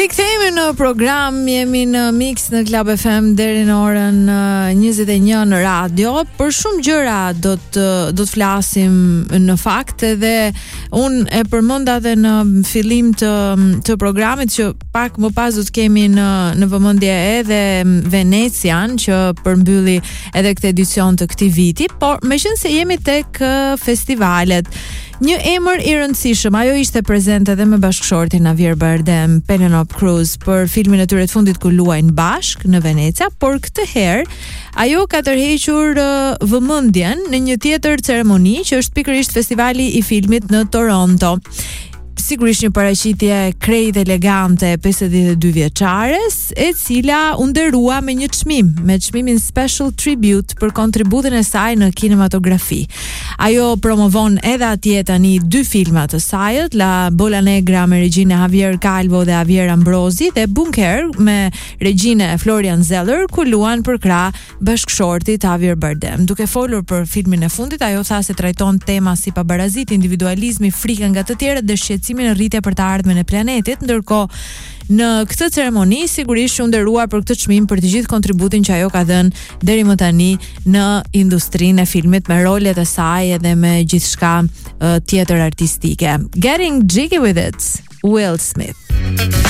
Rikthehemi në program, jemi në Mix në Club FM deri në orën 21 në radio. Për shumë gjëra do të flasim në fakt, edhe unë e përmenda edhe në fillim të programit që pak më pas do të kemi në vëmendje edhe Venecian që përmbylli edhe këtë edicion të këtij viti, por meqense jemi tek festivalet, një emër i rëndësishëm, ajo ishte prezente edhe me bashkëshortin Javier Bardem, Penélope Cruz, për filmin e tyre të fundit ku luajnë bashk në Venecia, por këtë herë ajo ka tërhequr vëmendjen në një tjetër ceremoni që është pikërisht festivali i filmit në Toronto. Sigurisht një paraqitje krejt elegante 52 vjeçares, e cila u nderua me një çmim, me çmimin Special Tribute për kontributin e saj në kinematografi. Ajo promovon edhe atje tani dy filma të saj, La Bola Negra me regjinë Javier Calvo dhe Javier Ambrosi, dhe Bunker me regjinë Florian Zeller, ku luan përkrah bashkëshortit Javier Bardem. Duke folur për filmin e fundit, ajo tha se trajton tema si pabarazit, individualizmi, frika nga të tjerët dhe shqetësimi në rritje për të ardhmen e planetit, ndërkohë në këtë ceremoni sigurisht u nderuar për këtë çmim për të gjithë kontributin që ajo ka dhënë deri më tani në industrinë e filmit, me rolet e saj edhe me gjithçka tjetër artistike. Getting Jiggy with It, Will Smith.